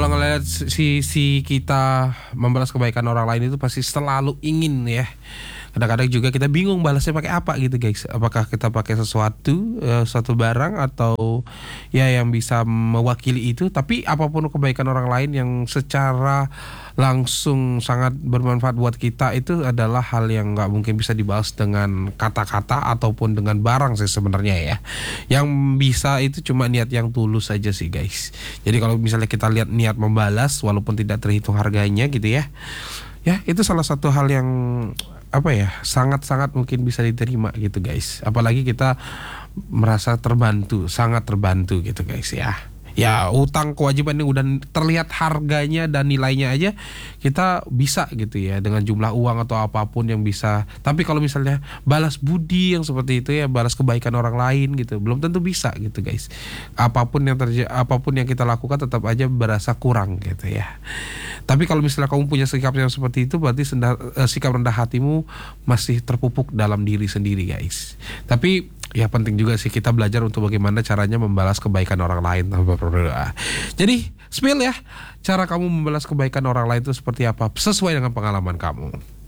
Kalau ngelihat sisi kita membalas kebaikan orang lain itu pasti selalu ingin ya. Kadang-kadang juga kita bingung balasnya pakai apa gitu guys. Apakah kita pakai sesuatu, suatu barang atau ya yang bisa mewakili itu. Tapi apapun kebaikan orang lain yang secara langsung sangat bermanfaat buat kita itu adalah hal yang nggak mungkin bisa dibalas dengan kata-kata ataupun dengan barang sih sebenarnya ya. Yang bisa itu cuma niat yang tulus saja sih guys. Jadi kalau misalnya kita lihat niat membalas walaupun tidak terhitung harganya gitu ya. Ya itu salah satu hal yang apa ya sangat-sangat mungkin bisa diterima gitu guys, apalagi kita merasa terbantu, sangat terbantu gitu guys ya. Ya utang kewajiban yang udah terlihat harganya dan nilainya aja kita bisa gitu ya dengan jumlah uang atau apapun yang bisa. Tapi kalau misalnya balas budi yang seperti itu ya, balas kebaikan orang lain gitu, belum tentu bisa gitu guys. Apapun yang kita lakukan tetap aja berasa kurang gitu ya. Tapi kalau misalnya kamu punya sikap yang seperti itu, berarti sikap rendah hatimu masih terpupuk dalam diri sendiri guys. Tapi ya penting juga sih kita belajar untuk bagaimana caranya membalas kebaikan orang lain tanpa berdoa. Jadi spill ya, cara kamu membalas kebaikan orang lain itu seperti apa sesuai dengan pengalaman kamu.